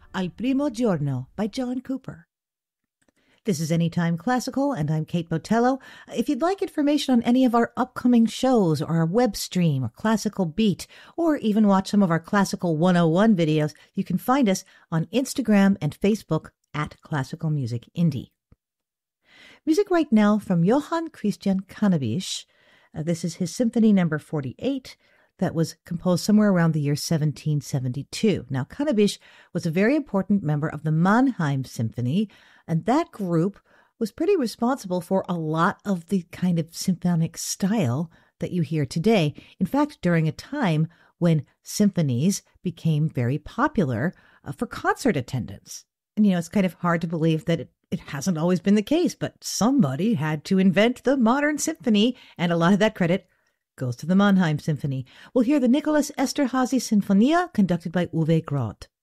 Al Primo Giorno by John Cooper. This is Anytime Classical, and I'm Kate Botello. If you'd like information on any of our upcoming shows, or our web stream, or Classical Beat, or even watch some of our Classical 101 videos, you can find us on Instagram and Facebook at Classical Music Indie. Music right now from Johann Christian Cannabis. This is his Symphony No. 48 that was composed somewhere around the year 1772. Now, Cannabis was a very important member of the Mannheim Symphony, and that group was pretty responsible for a lot of the kind of symphonic style that you hear today. In fact, during a time when symphonies became very popular for concert attendance. And, it's kind of hard to believe that it hasn't always been the case, but somebody had to invent the modern symphony, and a lot of that credit goes to the Mannheim Symphony. We'll hear the Nicholas Esterhazy Sinfonia, conducted by Uwe Groth.